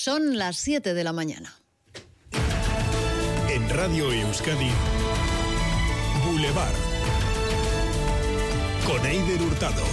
Son las 7 de la mañana. En Radio Euskadi, Boulevard, con Eider Hurtado.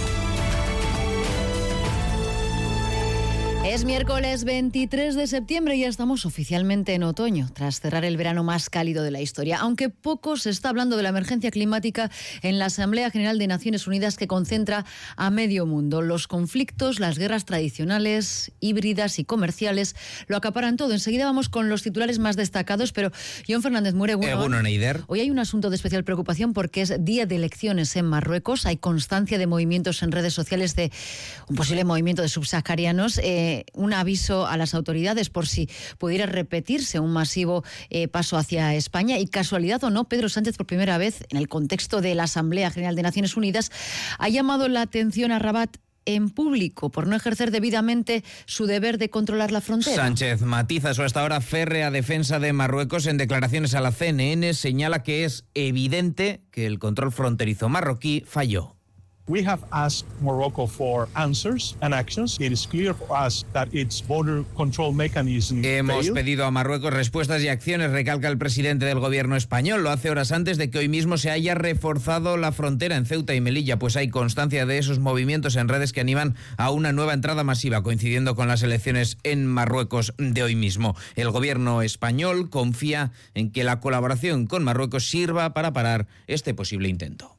Es miércoles 23 de septiembre y ya estamos oficialmente en otoño, tras cerrar el verano más cálido de la historia. Aunque poco se está hablando de la emergencia climática en la Asamblea General de Naciones Unidas, que concentra a medio mundo. Los conflictos, las guerras tradicionales, híbridas y comerciales lo acaparan todo. Enseguida vamos con los titulares más destacados, pero Jon Fernández Mure, hoy hay un asunto de especial preocupación porque es día de elecciones en Marruecos. Hay constancia de movimientos en redes sociales de un posible movimiento de subsaharianos. Un aviso a las autoridades por si pudiera repetirse un masivo paso hacia España. Y casualidad o no, Pedro Sánchez, por primera vez en el contexto de la Asamblea General de Naciones Unidas, ha llamado la atención a Rabat en público por no ejercer debidamente su deber de controlar la frontera. Sánchez matiza su hasta ahora férrea defensa de Marruecos. En declaraciones a la CNN señala que es evidente que el control fronterizo marroquí falló. We have asked Morocco for answers and actions. It is clear for us that its border control mechanism Hemos failed. pedido a Marruecos respuestas y acciones, recalca el presidente del gobierno español. Lo hace horas antes de que hoy mismo se haya reforzado la frontera en Ceuta y Melilla, pues hay constancia de esos movimientos en redes que animan a una nueva entrada masiva, coincidiendo con las elecciones en Marruecos de hoy mismo. El gobierno español confía en que la colaboración con Marruecos sirva para parar este posible intento.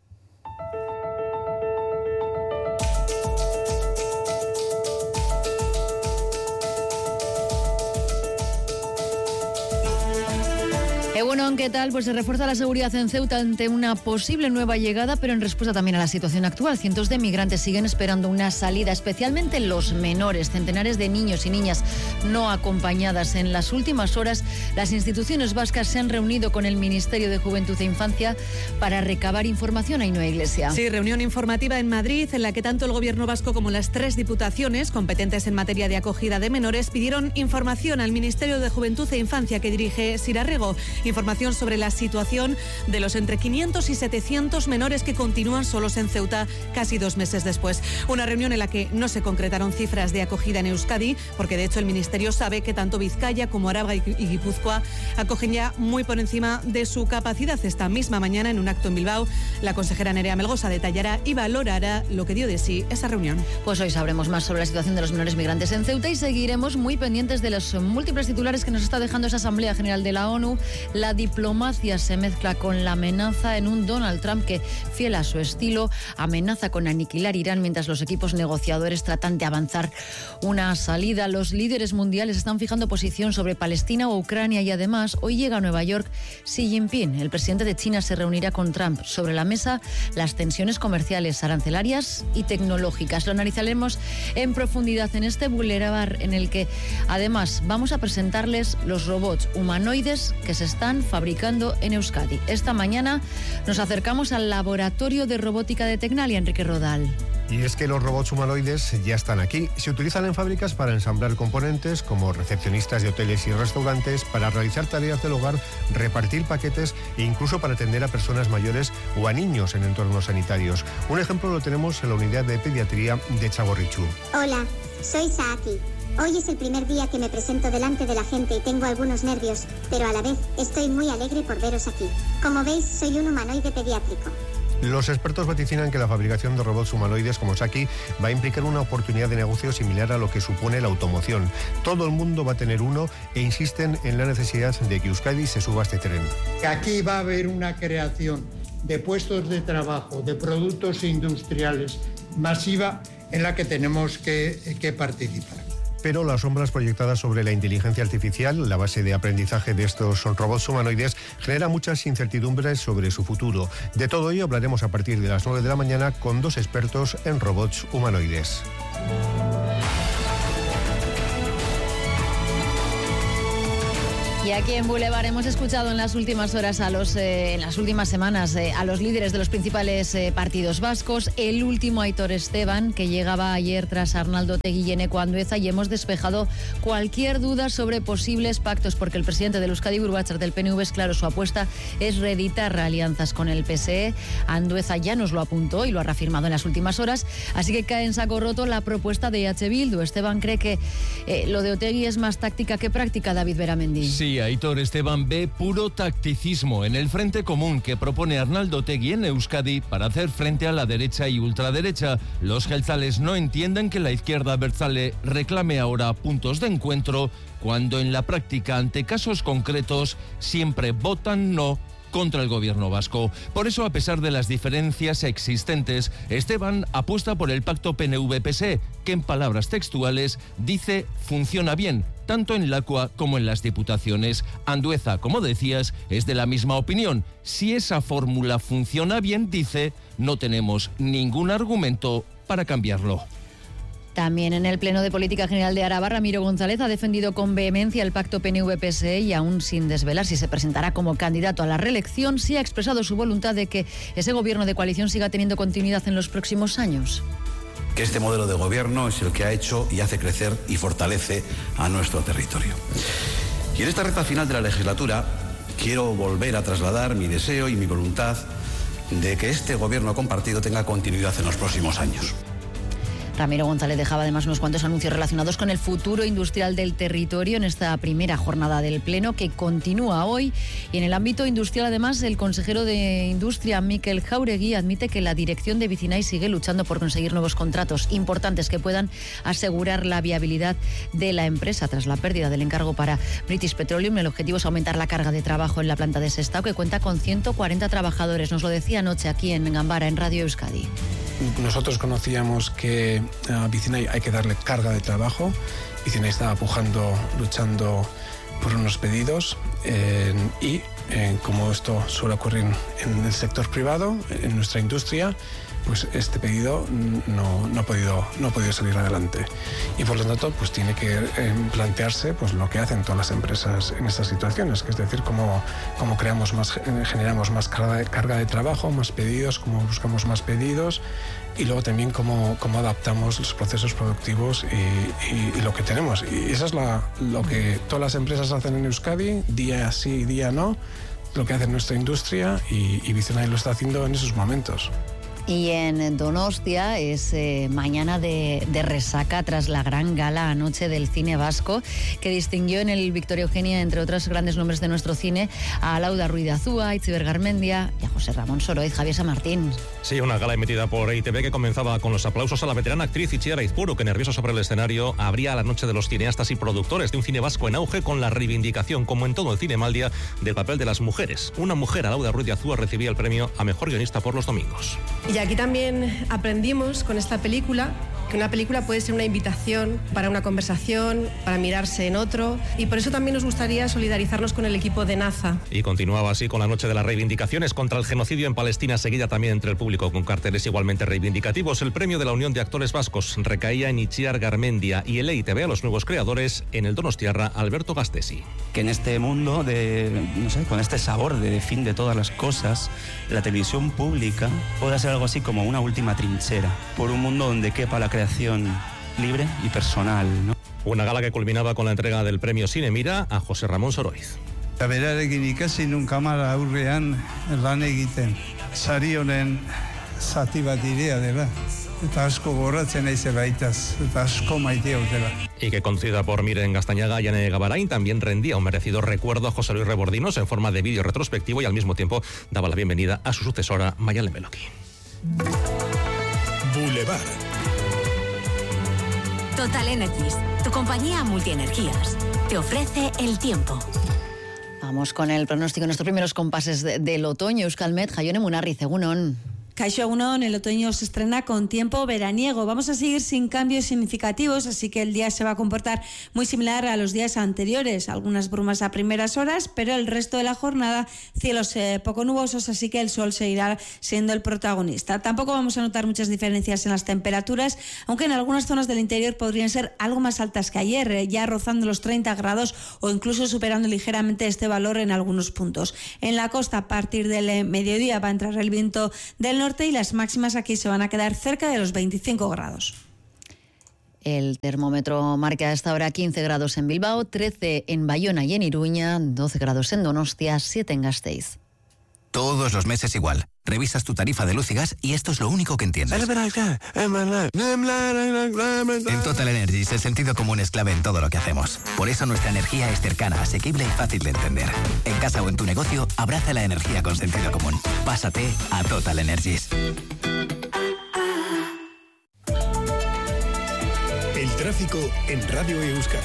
Bueno, ¿qué tal? Pues se refuerza la seguridad en Ceuta ante una posible nueva llegada, pero en respuesta también a la situación actual. Cientos de migrantes siguen esperando una salida, especialmente los menores. Centenares de niños y niñas no acompañadas. En las últimas horas, las instituciones vascas se han reunido con el Ministerio de Juventud e Infancia para recabar información. Ainhoa Iglesia. Sí, reunión informativa en Madrid, en la que tanto el Gobierno vasco como las 3 diputaciones competentes en materia de acogida de menores pidieron información al Ministerio de Juventud e Infancia, que dirige Sira Rego. Información sobre la situación de los entre 500 y 700 menores que continúan solos en Ceuta casi 2 meses después. Una reunión en la que no se concretaron cifras de acogida en Euskadi, porque de hecho el Ministerio sabe que tanto Vizcaya como Araba y Guipúzcoa acogen ya muy por encima de su capacidad. Esta misma mañana, en un acto en Bilbao, la consejera Nerea Melgosa detallará y valorará lo que dio de sí esa reunión. Pues hoy sabremos más sobre la situación de los menores migrantes en Ceuta y seguiremos muy pendientes de los múltiples titulares que nos está dejando esa Asamblea General de la ONU. La diplomacia se mezcla con la amenaza en un Donald Trump que, fiel a su estilo, amenaza con aniquilar Irán mientras los equipos negociadores tratan de avanzar una salida. Los líderes mundiales están fijando posición sobre Palestina o Ucrania y además hoy llega a Nueva York Xi Jinping. El presidente de China se reunirá con Trump. Sobre la mesa, las tensiones comerciales, arancelarias y tecnológicas. Lo analizaremos en profundidad en este Boulevard, en el que además vamos a presentarles los robots humanoides que se están fabricando en Euskadi. Esta mañana nos acercamos al laboratorio de robótica de Tecnalia, Enrique Rodal. Y es que los robots humanoides ya están aquí. Se utilizan en fábricas para ensamblar componentes, como recepcionistas de hoteles y restaurantes, para realizar tareas del hogar, repartir paquetes e incluso para atender a personas mayores o a niños en entornos sanitarios. Un ejemplo lo tenemos en la unidad de pediatría de Txagorritxu. Hola, soy Saaki. Hoy es el primer día que me presento delante de la gente y tengo algunos nervios, pero a la vez estoy muy alegre por veros aquí. Como veis, soy un humanoide pediátrico. Los expertos vaticinan que la fabricación de robots humanoides como Saaki va a implicar una oportunidad de negocio similar a lo que supone la automoción. Todo el mundo va a tener uno e insisten en la necesidad de que Euskadi se suba a este tren. Aquí va a haber una creación de puestos de trabajo, de productos industriales masiva en la que tenemos que participar. Pero las sombras proyectadas sobre la inteligencia artificial, la base de aprendizaje de estos robots humanoides, genera muchas incertidumbres sobre su futuro. De todo ello hablaremos a partir de las 9 de la mañana con 2 expertos en robots humanoides. Y Y aquí en Boulevard hemos escuchado en las últimas horas en las últimas semanas a los líderes de los principales partidos vascos. El último, Aitor Esteban, que llegaba ayer tras Arnaldo Otegi y Eneko Andueza, y hemos despejado cualquier duda sobre posibles pactos, porque el presidente del Euskadi Buru Batzar del PNV es claro, su apuesta es reeditar alianzas con el PSE. Andueza ya nos lo apuntó y lo ha reafirmado en las últimas horas, así que cae en saco roto la propuesta de EH Bildu. Esteban cree que lo de Otegi es más táctica que práctica, David Beramendi. Sí, Aitor Esteban ve puro tacticismo en el frente común que propone Arnaldo Otegi en Euskadi para hacer frente a la derecha y ultraderecha. Los jeltzales no entienden que la izquierda abertzale reclame ahora puntos de encuentro, cuando en la práctica, ante casos concretos, siempre votan no contra el gobierno vasco. Por eso, a pesar de las diferencias existentes, Esteban apuesta por el pacto PNV-PSE, que en palabras textuales dice funciona bien, tanto en Lakua como en las diputaciones. Andueza, como decías, es de la misma opinión. Si esa fórmula funciona bien, dice, no tenemos ningún argumento para cambiarlo. También en el Pleno de Política General de Araba, Ramiro González ha defendido con vehemencia el pacto PNV-PSE y, aún sin desvelar si se presentará como candidato a la reelección, sí ha expresado su voluntad de que ese gobierno de coalición siga teniendo continuidad en los próximos años. Que este modelo de gobierno es el que ha hecho y hace crecer y fortalece a nuestro territorio. Y en esta recta final de la legislatura quiero volver a trasladar mi deseo y mi voluntad de que este gobierno compartido tenga continuidad en los próximos años. Ramiro González dejaba además unos cuantos anuncios relacionados con el futuro industrial del territorio en esta primera jornada del Pleno, que continúa hoy. Y en el ámbito industrial, además, el consejero de Industria, Mikel Jauregui, admite que la dirección de Vicinay sigue luchando por conseguir nuevos contratos importantes que puedan asegurar la viabilidad de la empresa tras la pérdida del encargo para British Petroleum. El objetivo es aumentar la carga de trabajo en la planta de Sestao, que cuenta con 140 trabajadores. Nos lo decía anoche aquí en Gambara, en Radio Euskadi. Nosotros conocíamos que a Vicinay hay que darle carga de trabajo. Vicinay estaba pujando, luchando por unos pedidos y como esto suele ocurrir en el sector privado, en nuestra industria, pues este pedido no ha podido salir adelante. Y por lo tanto, pues tiene que plantearse pues lo que hacen todas las empresas en estas situaciones, que es decir, cómo generamos más carga de trabajo, más pedidos, cómo buscamos más pedidos, y luego también cómo adaptamos los procesos productivos y lo que tenemos. Y eso es lo que todas las empresas hacen en Euskadi, día sí, día no, lo que hace nuestra industria, y Vicinay lo está haciendo en esos momentos. Y en Donostia es mañana de resaca tras la gran gala anoche del cine vasco, que distinguió en el Victoria Eugenia, entre otros grandes nombres de nuestro cine, a Lauda Ruiz de Azúa, a Itziber Garmendia y a José Ramón Soroiz. Javier San Martín. Sí, una gala emitida por EITV que comenzaba con los aplausos a la veterana actriz Itziar Aizpuru, que, nerviosa sobre el escenario, abría la noche de los cineastas y productores de un cine vasco en auge, con la reivindicación, como en todo el cine maldia, del papel de las mujeres. Una mujer, a Lauda Ruiz de Azúa, recibía el premio a Mejor Guionista por Los Domingos. Y aquí también aprendimos con esta película que una película puede ser una invitación para una conversación, para mirarse en otro, y por eso también nos gustaría solidarizarnos con el equipo de NASA. Y continuaba así con la noche de las reivindicaciones contra el genocidio en Palestina, seguida también entre el público con carteles igualmente reivindicativos. El premio de la Unión de Actores Vascos recaía en Itziar Garmendia y el EITV a los nuevos creadores, en el donostiarra Alberto Gastesi. Que en este mundo con este sabor de fin de todas las cosas, la televisión pública pueda ser algo así como una última trinchera por un mundo donde quepa la creación libre y personal, ¿no? Una gala que culminaba con la entrega del premio Cine Mira a José Ramón Soroiz. Berarekin ikasi nun kamara aurrean lan egiten. Sari honen zati bat irea dela. Eta asko goratzen naiz baitaz, eta asko maitea dela. Y que, conducida por Miren Gastañaga y Ane Gabarain, también rendía un merecido recuerdo a José Luis Rebordinos en forma de vídeo retrospectivo, y al mismo tiempo daba la bienvenida a su sucesora, Mayalen Meloki. Boulevard. Total Energies, tu compañía multienergías, te ofrece el tiempo. Vamos con el pronóstico, nuestros primeros compases del otoño. Euskalmet, Jaione Munarriz, egunon. Kaixo Egunon, el otoño se estrena con tiempo veraniego. Vamos a seguir sin cambios significativos, así que el día se va a comportar muy similar a los días anteriores. Algunas brumas a primeras horas, pero el resto de la jornada cielos poco nubosos, así que el sol seguirá siendo el protagonista. Tampoco vamos a notar muchas diferencias en las temperaturas, aunque en algunas zonas del interior podrían ser algo más altas que ayer, ya rozando los 30 grados o incluso superando ligeramente este valor en algunos puntos. En la costa, a partir del mediodía, va a entrar el viento del norte y las máximas aquí se van a quedar cerca de los 25 grados. El termómetro marca a esta hora 15 grados en Bilbao, 13 en Bayona y en Iruña, 12 grados en Donostia, 7 en Gasteiz. Todos los meses igual. Revisas tu tarifa de luz y gas y esto es lo único que entiendes. En Total Energies el sentido común es clave en todo lo que hacemos. Por eso nuestra energía es cercana, asequible y fácil de entender. En casa o en tu negocio, abraza la energía con sentido común. Pásate a Total Energies. El tráfico en Radio Euskadi.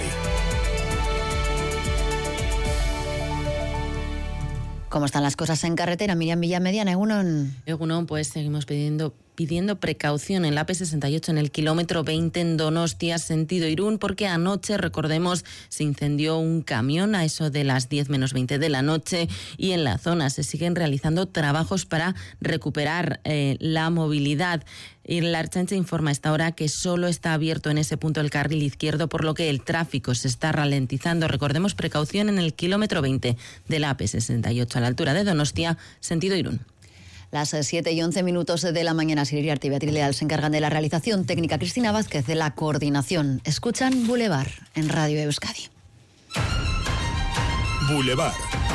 ¿Cómo están las cosas en carretera? Miriam Villamediana, Egunon, pues seguimos pidiendo precaución en la AP68 en el kilómetro 20 en Donostia, sentido Irún, porque anoche, recordemos, se incendió un camión a eso de las 10 menos 20 de la noche y en la zona se siguen realizando trabajos para recuperar la movilidad. Y la Ertzaintza informa a esta hora que solo está abierto en ese punto el carril izquierdo, por lo que el tráfico se está ralentizando. Recordemos, precaución en el kilómetro 20 de la AP68 a la altura de Donostia, sentido Irún. Las 7 y 11 minutos de la mañana, Silvia Arte y Beatriz Leal se encargan de la realización técnica, Cristina Vázquez de la coordinación. Escuchan Boulevard en Radio Euskadi. Boulevard.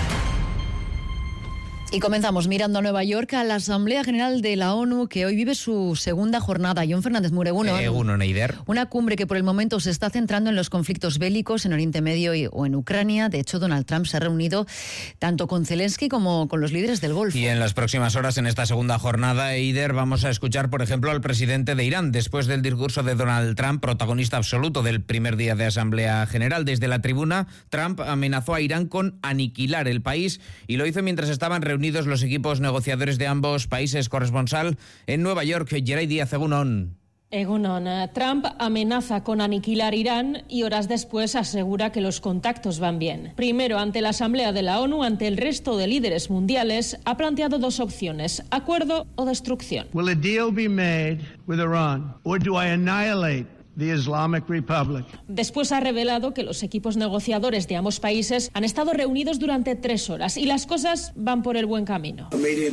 Y comenzamos mirando a Nueva York, a la Asamblea General de la ONU, que hoy vive su segunda jornada. John Fernández Mureguno. Neider. Una cumbre que por el momento se está centrando en los conflictos bélicos en Oriente Medio o en Ucrania. De hecho, Donald Trump se ha reunido tanto con Zelensky como con los líderes del Golfo. Y en las próximas horas, en esta segunda jornada, Eider, vamos a escuchar, por ejemplo, al presidente de Irán, después del discurso de Donald Trump, protagonista absoluto del primer día de Asamblea General. Desde la tribuna, Trump amenazó a Irán con aniquilar el país y lo hizo mientras estaban reunidos los equipos negociadores de ambos países. Corresponsal en Nueva York, Geray Díaz, Egunon. Trump amenaza con aniquilar Irán y horas después asegura que los contactos van bien. Primero, ante la Asamblea de la ONU, ante el resto de líderes mundiales, ha planteado dos opciones: acuerdo o destrucción. Will a deal be made with Iran, or do I annihilate the Islamic Republic? Después ha revelado que los equipos negociadores de ambos países han estado reunidos durante 3 horas y las cosas van por el buen camino.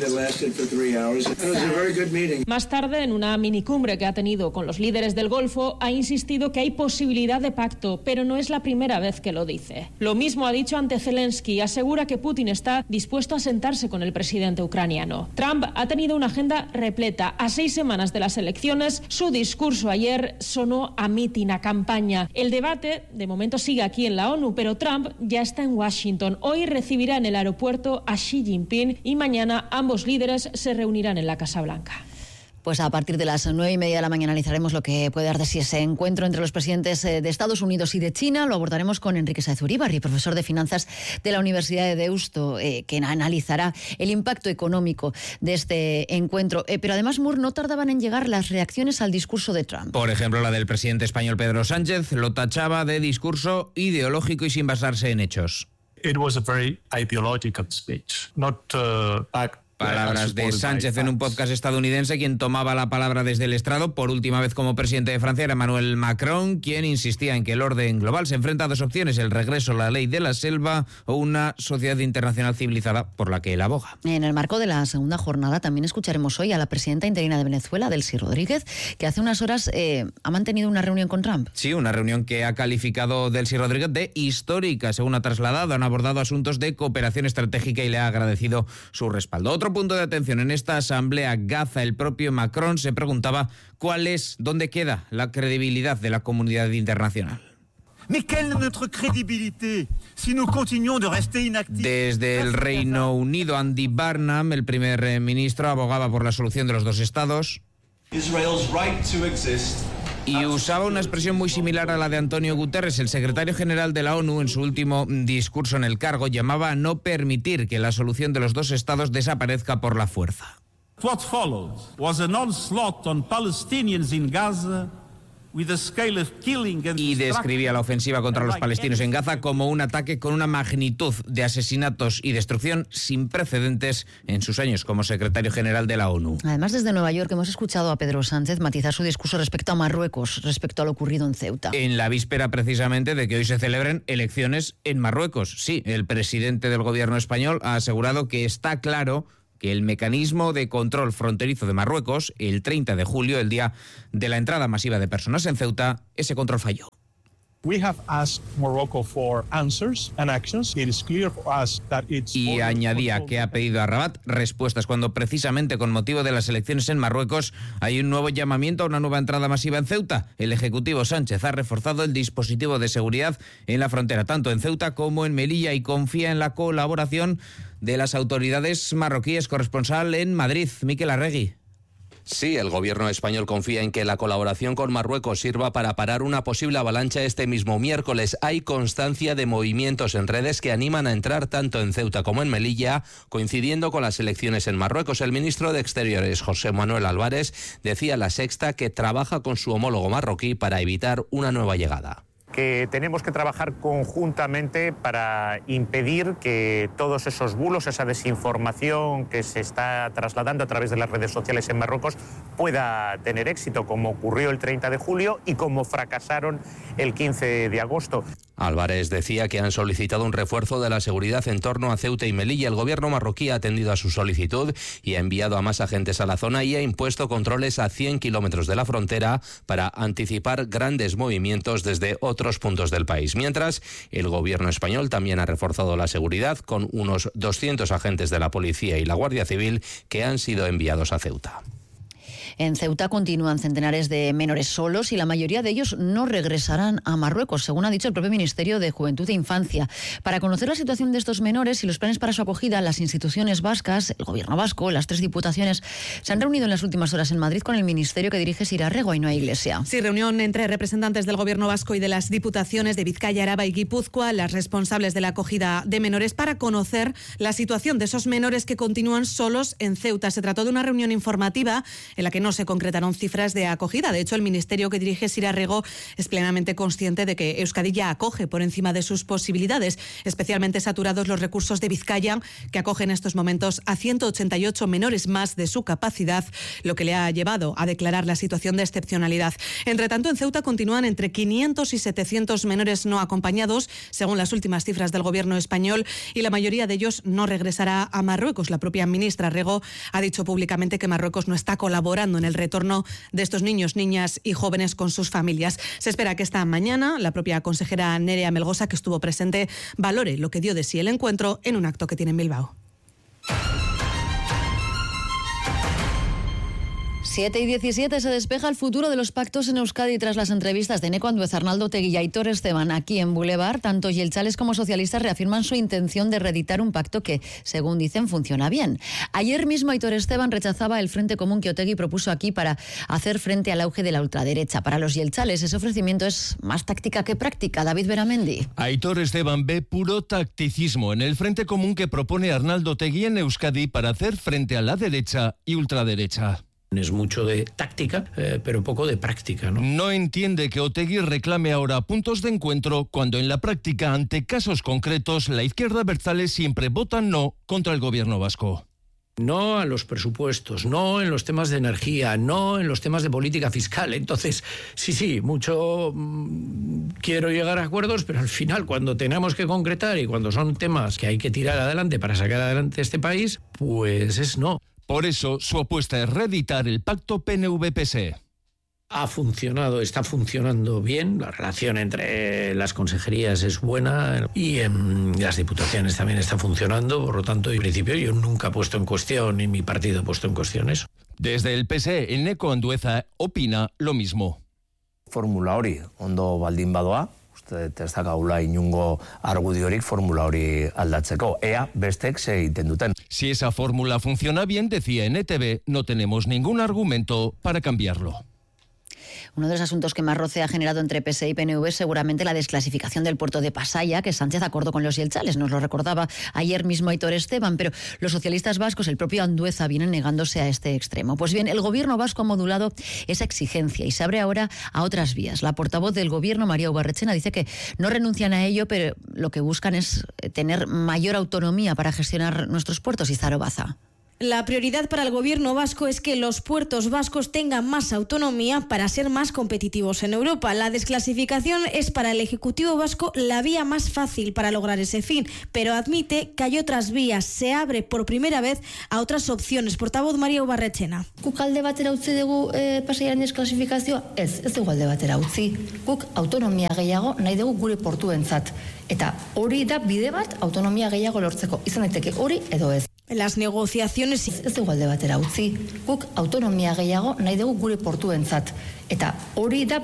Más tarde, en una minicumbre que ha tenido con los líderes del Golfo, ha insistido que hay posibilidad de pacto, pero no es la primera vez que lo dice. Lo mismo ha dicho ante Zelensky y asegura que Putin está dispuesto a sentarse con el presidente ucraniano. Trump ha tenido una agenda repleta. A 6 semanas de las elecciones, su discurso ayer sonó a mitin, a campaña. El debate, de momento, sigue aquí en la ONU, pero Trump ya está en Washington. Hoy recibirá en el aeropuerto a Xi Jinping y mañana ambos líderes se reunirán en la Casa Blanca. Pues a partir de las 9:30 de la mañana analizaremos lo que puede dar de sí ese encuentro entre los presidentes de Estados Unidos y de China. Lo abordaremos con Enrique Sáez Uribarri, profesor de Finanzas de la Universidad de Deusto, que analizará el impacto económico de este encuentro. Pero además, Moore, no tardaban en llegar las reacciones al discurso de Trump. Por ejemplo, la del presidente español Pedro Sánchez lo tachaba de discurso ideológico y sin basarse en hechos. It was a very ideological speech, not backed. Palabras de Sánchez en un podcast estadounidense. Quien tomaba la palabra desde el estrado por última vez como presidente de Francia era Emmanuel Macron, quien insistía en que el orden global se enfrenta a dos opciones: el regreso a la ley de la selva o una sociedad internacional civilizada, por la que él aboga. En el marco de la segunda jornada también escucharemos hoy a la presidenta interina de Venezuela, Delcy Rodríguez, que hace unas horas ha mantenido una reunión con Trump. Sí, una reunión que ha calificado Delcy Rodríguez de histórica, según ha trasladado. Han abordado asuntos de cooperación estratégica y le ha agradecido su respaldo. Otro punto de atención en esta asamblea Gaza, el propio Macron se preguntaba dónde queda la credibilidad de la comunidad internacional. Desde el Reino Unido, Andy Barnum, el primer ministro, abogaba por la solución de los dos estados y usaba una expresión muy similar a la de Antonio Guterres. El secretario general de la ONU, en su último discurso en el cargo, llamaba a no permitir que la solución de los dos estados desaparezca por la fuerza. What followed was an onslaught on Palestinians in Gaza. Y describía la ofensiva contra los palestinos en Gaza como un ataque con una magnitud de asesinatos y destrucción sin precedentes en sus años como secretario general de la ONU. Además, desde Nueva York hemos escuchado a Pedro Sánchez matizar su discurso respecto a Marruecos, respecto a lo ocurrido en Ceuta. En la víspera precisamente de que hoy se celebren elecciones en Marruecos. Sí, el presidente del gobierno español ha asegurado que está claro que el mecanismo de control fronterizo de Marruecos, el 30 de julio, el día de la entrada masiva de personas en Ceuta, ese control falló. Y añadía que ha pedido a Rabat respuestas cuando precisamente con motivo de las elecciones en Marruecos hay un nuevo llamamiento a una nueva entrada masiva en Ceuta. El Ejecutivo Sánchez ha reforzado el dispositivo de seguridad en la frontera, tanto en Ceuta como en Melilla, y confía en la colaboración de las autoridades marroquíes. Corresponsal en Madrid, Miquel Arregui. Sí, el gobierno español confía en que la colaboración con Marruecos sirva para parar una posible avalancha este mismo miércoles. Hay constancia de movimientos en redes que animan a entrar tanto en Ceuta como en Melilla, coincidiendo con las elecciones en Marruecos. El ministro de Exteriores, José Manuel Álvarez, decía a La Sexta que trabaja con su homólogo marroquí para evitar una nueva llegada. Que tenemos que trabajar conjuntamente para impedir que todos esos bulos, esa desinformación que se está trasladando a través de las redes sociales en Marruecos pueda tener éxito, como ocurrió el 30 de julio y como fracasaron el 15 de agosto. Álvarez decía que han solicitado un refuerzo de la seguridad en torno a Ceuta y Melilla. El gobierno marroquí ha atendido a su solicitud y ha enviado a más agentes a la zona y ha impuesto controles a 100 kilómetros de la frontera para anticipar grandes movimientos desde otros puntos del país. Mientras, el gobierno español también ha reforzado la seguridad con unos 200 agentes de la policía y la Guardia Civil que han sido enviados a Ceuta. En Ceuta continúan centenares de menores solos y la mayoría de ellos no regresarán a Marruecos, según ha dicho el propio Ministerio de Juventud e Infancia. Para conocer la situación de estos menores y los planes para su acogida, las instituciones vascas, el gobierno vasco, las 3 diputaciones, se han reunido en las últimas horas en Madrid con el ministerio que dirige Sira Rego y no hay Iglesia. Sí, reunión entre representantes del gobierno vasco y de las diputaciones de Vizcaya, Araba y Guipúzcoa, las responsables de la acogida de menores, para conocer la situación de esos menores que continúan solos en Ceuta. Se trató de una reunión informativa en la que no se concretaron cifras de acogida. De hecho, el ministerio que dirige Sira Rego es plenamente consciente de que Euskadi ya acoge por encima de sus posibilidades, especialmente saturados los recursos de Vizcaya, que acoge en estos momentos a 188 menores más de su capacidad, lo que le ha llevado a declarar la situación de excepcionalidad. Entre tanto, en Ceuta continúan entre 500 y 700 menores no acompañados, según las últimas cifras del gobierno español, y la mayoría de ellos no regresará a Marruecos. La propia ministra Rego ha dicho públicamente que Marruecos no está colaborando en el retorno de estos niños, niñas y jóvenes con sus familias. Se espera que esta mañana la propia consejera Nerea Melgosa, que estuvo presente, valore lo que dio de sí el encuentro en un acto que tiene en Bilbao. 7:17 se despeja el futuro de los pactos en Euskadi tras las entrevistas de Eneko Andueza, Arnaldo Otegi y Aitor Esteban aquí en Boulevard. Tanto jeltzales como socialistas reafirman su intención de reeditar un pacto que, según dicen, funciona bien. Ayer mismo Aitor Esteban rechazaba el frente común que Otegi propuso aquí para hacer frente al auge de la ultraderecha. Para los jeltzales ese ofrecimiento es más táctica que práctica. David Beramendi. Aitor Esteban ve puro tacticismo en el frente común que propone Arnaldo Otegi en Euskadi para hacer frente a la derecha y ultraderecha. Es mucho de táctica, pero poco de práctica, ¿no? No entiende que Otegi reclame ahora puntos de encuentro cuando en la práctica, ante casos concretos, la izquierda abertzale siempre vota no contra el gobierno vasco. No a los presupuestos, no en los temas de energía, no en los temas de política fiscal. Entonces, sí, mucho quiero llegar a acuerdos, pero al final, cuando tenemos que concretar y cuando son temas que hay que tirar adelante para sacar adelante este país, pues es no. Por eso, su apuesta es reeditar el pacto PNV-PSE. Ha funcionado, está funcionando bien, la relación entre las consejerías es buena y en las diputaciones también está funcionando, por lo tanto, en principio yo nunca he puesto en cuestión, ni mi partido ha puesto en cuestión eso. Desde el PSE, Eneko Andueza opina lo mismo. Formula hori, ondo baldin badoa, ez dakagula inungo argudiorik formula hori aldatzeko. Ea bestek ze egiten duten. Si esa fórmula funciona bien, decía en ETV, no tenemos ningún argumento para cambiarlo. Uno de los asuntos que más roce ha generado entre PSE y PNV es seguramente la desclasificación del puerto de Pasaia, que Sánchez acordó con los jeltzales. Nos lo recordaba ayer mismo Aitor Esteban, pero los socialistas vascos, el propio Andueza, vienen negándose a este extremo. Pues bien, el gobierno vasco ha modulado esa exigencia y se abre ahora a otras vías. La portavoz del gobierno, María Ubarretxena, dice que no renuncian a ello, pero lo que buscan es tener mayor autonomía para gestionar nuestros puertos. Izaro Baza. La prioridad para el gobierno vasco es que los puertos vascos tengan más autonomía para ser más competitivos en Europa. La desclasificación es para el Ejecutivo vasco la vía más fácil para lograr ese fin, pero admite que hay otras vías. Se abre por primera vez a otras opciones. Portavoz María Ubarretxena. Guk alde batera utzi dugu Pasaiaren desklasifikazioa? Ez dugu alde batera utzi. Guk autonomia gehiago nahi dugu gure portuentzat. Eta hori da bide bat autonomia gehiago lortzeko. Izan daiteke hori edo ez. Las negociaciones... Ez dugu alde batera utzi. Guk autonomia gehiago nahi dugu gure portuentzat. Eta hori da